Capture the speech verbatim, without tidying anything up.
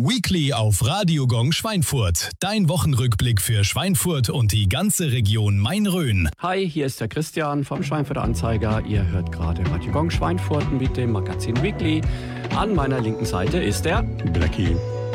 Weekly auf Radio Gong Schweinfurt. Dein Wochenrückblick für Schweinfurt und die ganze Region Main-Rhön. Hi, hier ist der Christian vom Schweinfurter Anzeiger. Ihr hört gerade Radio Gong Schweinfurt mit dem Magazin Weekly. An meiner linken Seite ist der Blackie.